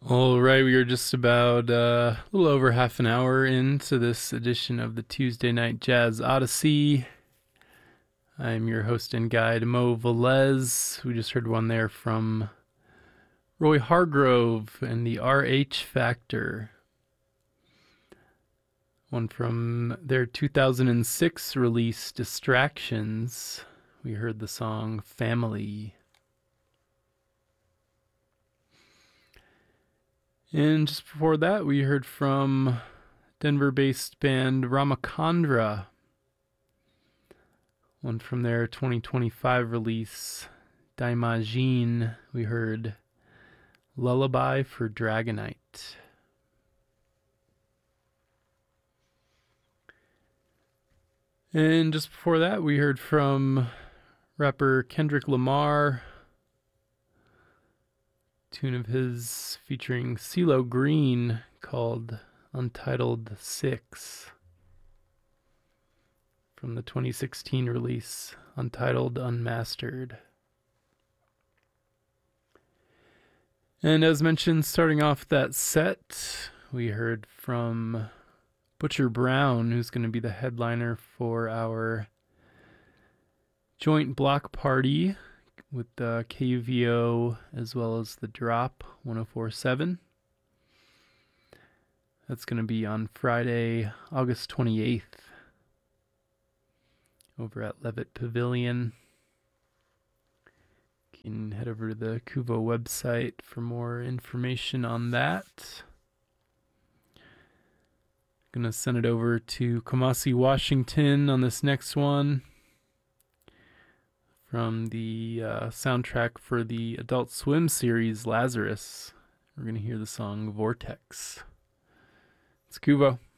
All right, we are just about a little over half an hour into this edition of the Tuesday Night Jazz Odyssey. I'm your host and guide, Mo Velez. We just heard one there from Roy Hargrove and the RH Factor. One from their 2006 release, Distractions. We heard the song Family. And just before that, we heard from Denver-based band Ramachandra. One from their 2025 release, Daimajin. We heard Lullaby for Dragonite. And just before that, we heard from rapper Kendrick Lamar. Tune of his featuring CeeLo Green called Untitled 6 from the 2016 release Untitled Unmastered. And as mentioned, starting off that set, we heard from Butcher Brown, who's going to be the headliner for our joint block party with the KUVO as well as the Drop 104.7. That's going to be on Friday, August 28th over at Levitt Pavilion. You can head over to the KUVO website for more information on that. Going to send it over to Kamasi Washington on this next one. From the soundtrack for the Adult Swim series Lazarus. We're going to hear the song Vortex. It's KUVO.